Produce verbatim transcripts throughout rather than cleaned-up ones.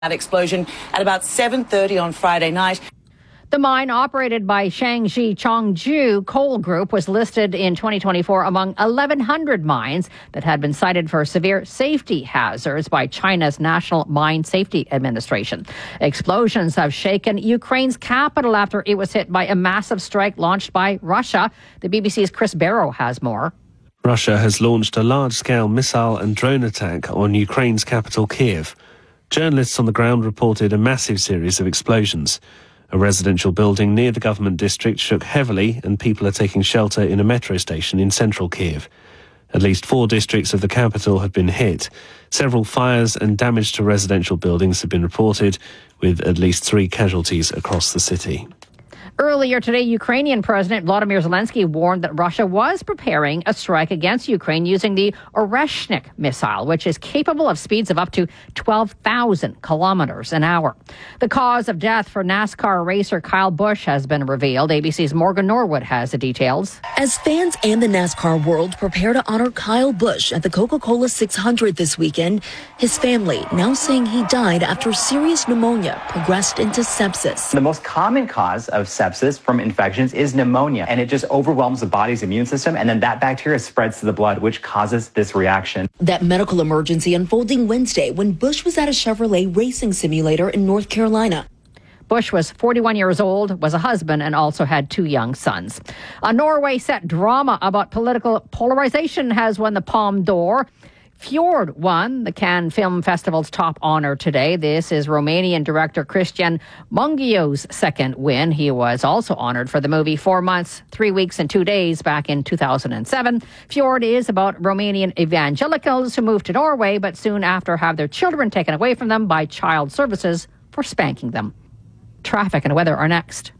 That explosion at about seven thirty on Friday night. The mine, operated by Shangji Chongju Coal Group, was listed in twenty twenty-four among eleven hundred mines that had been cited for severe safety hazards by China's National Mine Safety Administration. Explosions have shaken Ukraine's capital after it was hit by a massive strike launched by Russia. The B B C's Chris Barrow has more. Russia has launched a large-scale missile and drone attack on Ukraine's capital, Kiev. Journalists on the ground reported a massive series of explosions. A residential building near the government district shook heavily, and people are taking shelter in a metro station in central Kiev. At least four districts of the capital have been hit. Several fires and damage to residential buildings have been reported, with at least three casualties across the city. Earlier today, Ukrainian President Volodymyr Zelensky warned that Russia was preparing a strike against Ukraine using the Oreshnik missile, which is capable of speeds of up to twelve thousand kilometers an hour. The cause of death for NASCAR racer Kyle Busch has been revealed. A B C's Morgan Norwood has the details. As fans and the NASCAR world prepare to honor Kyle Busch at the Coca-Cola six hundred this weekend, his family now saying he died after serious pneumonia progressed into sepsis. The most common cause of sepsis from infections is pneumonia, and it just overwhelms the body's immune system, and then that bacteria spreads to the blood, which causes this reaction. That medical emergency unfolding Wednesday when Busch was at a Chevrolet racing simulator in North Carolina. Busch was forty-one years old, was a husband, and also had two young sons. A Norway-set drama about political polarization has won the Palme d'Or. Fjord won the Cannes Film Festival's top honor today. This is Romanian director Cristian Mungiu's second win. He was also honored for the movie Four Months, Three Weeks and Two Days back in two thousand seven. Fjord is about Romanian evangelicals who moved to Norway, but soon after have their children taken away from them by child services for spanking them. Traffic and weather are next.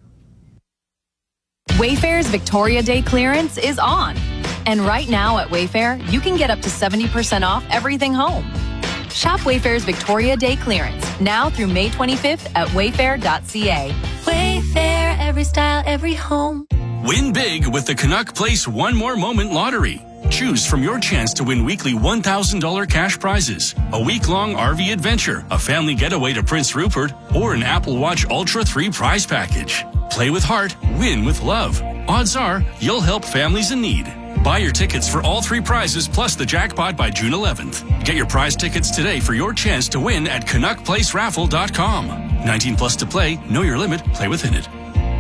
Wayfair's Victoria Day clearance is on. And right now at Wayfair, you can get up to seventy percent off everything home. Shop Wayfair's Victoria Day clearance now through May twenty-fifth at wayfair dot c a. Wayfair, every style, every home. Win big with the Canuck Place One More Moment Lottery. Choose from your chance to win weekly one thousand dollars cash prizes, a week-long R V adventure, a family getaway to Prince Rupert, or an Apple Watch Ultra three prize package. Play with heart, win with love. Odds are you'll help families in need. Buy your tickets for all three prizes plus the jackpot by June eleventh. Get your prize tickets today for your chance to win at canuck place raffle dot com. nineteen plus to play. Know your limit. Play within it.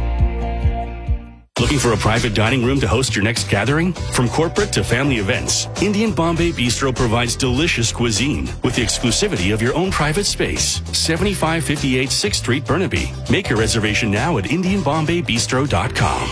Looking for a private dining room to host your next gathering? From corporate to family events, Indian Bombay Bistro provides delicious cuisine with the exclusivity of your own private space. seventy-five fifty-eight sixth Street, Burnaby. Make your reservation now at indian bombay bistro dot com.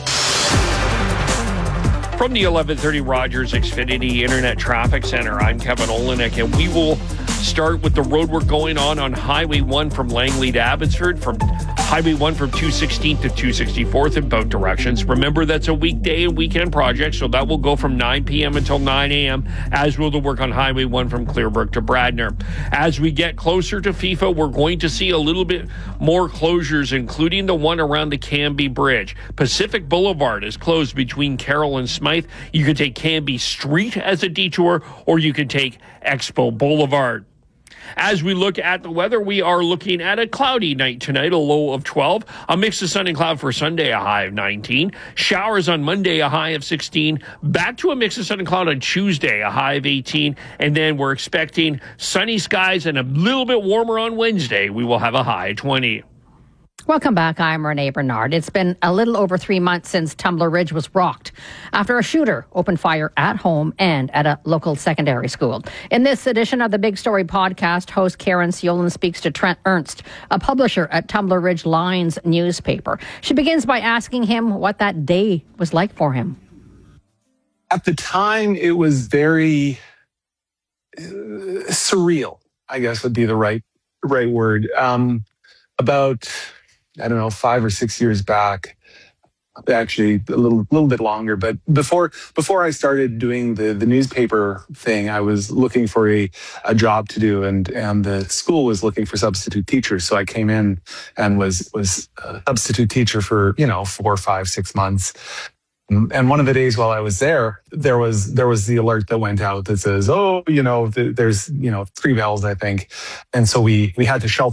From the eleven thirty Rogers Xfinity Internet Traffic Center, I'm Kevin Olenek, and we will start with the road work going on on Highway one from Langley to Abbotsford, from Highway one from two sixteenth to two sixty-fourth in both directions. Remember, that's a weekday and weekend project, so that will go from nine p.m. until nine a.m., as will the work on Highway one from Clearbrook to Bradner. As we get closer to FIFA, we're going to see a little bit more closures, including the one around the Canby Bridge. Pacific Boulevard is closed between Carroll and Smythe. You can take Canby Street as a detour, or you can take Expo Boulevard. As we look at the weather, we are looking at a cloudy night tonight, a low of twelve. A mix of sun and cloud for Sunday, a high of nineteen. Showers on Monday, a high of sixteen. Back to a mix of sun and cloud on Tuesday, a high of eighteen. And then we're expecting sunny skies and a little bit warmer on Wednesday. We will have a high of twenty. Welcome back. I'm Renee Bernard. It's been a little over three months since Tumbler Ridge was rocked after a shooter opened fire at home and at a local secondary school. In this edition of the Big Story podcast, host Karen Siolan speaks to Trent Ernst, a publisher at Tumbler Ridge Lions newspaper. She begins by asking him what that day was like for him. At the time, it was very uh, surreal, I guess would be the right right word. Um, about... I don't know, five or six years back, actually a little little bit longer. But before before I started doing the, the newspaper thing, I was looking for a, a job to do, and, and the school was looking for substitute teachers. So I came in and was was a substitute teacher for, you know, four, five, six months. And one of the days while I was there, there was there was the alert that went out that says, oh, you know, th- there's, you know, three bells, I think. And so we we had to shelter